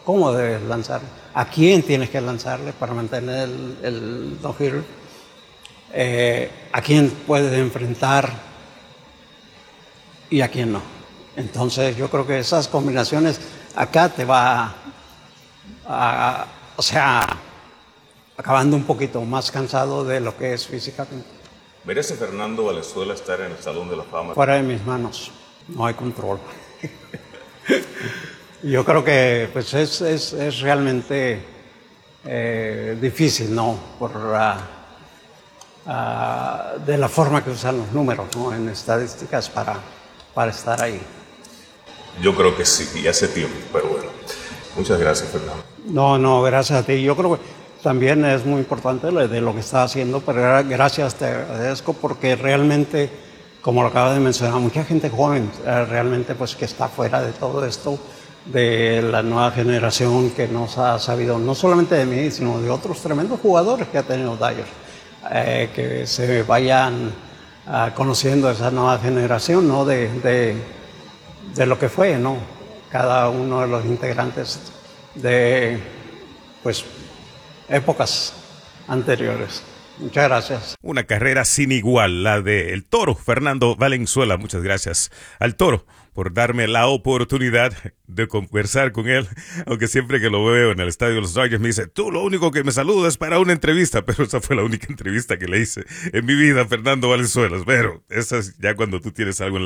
cómo debes lanzarle, a quién tienes que lanzarle para mantener el no-hitter, a quién puedes enfrentar y a quién no. Entonces yo creo que esas combinaciones acá te va o sea, acabando un poquito más cansado de lo que es físicamente. ¿Merece Fernando Valenzuela estar en el Salón de la Fama? Fuera de mis manos, no hay control. Yo creo que pues es realmente difícil, ¿no? De la forma que usan los números, ¿no? En estadísticas para estar ahí. Yo creo que sí, y hace tiempo, pero bueno. Muchas gracias, Fernando. No, gracias a ti. Yo creo que también es muy importante de lo que estás haciendo, pero gracias, te agradezco porque realmente, como lo acabas de mencionar, mucha gente joven realmente pues que está fuera de todo esto, de la nueva generación que nos ha sabido, no solamente de mí, sino de otros tremendos jugadores que ha tenido Dodgers, que se vayan conociendo esa nueva generación, ¿no? De lo que fue, ¿no? Cada uno de los integrantes de, pues, épocas anteriores. Muchas gracias. Una carrera sin igual, la del Toro, Fernando Valenzuela. Muchas gracias al Toro por darme la oportunidad de conversar con él, aunque siempre que lo veo en el estadio de los Dodgers me dice, tú lo único que me saludas es para una entrevista, pero esa fue la única entrevista que le hice en mi vida a Fernando Valenzuela. Pero esa es ya cuando tú tienes algo en la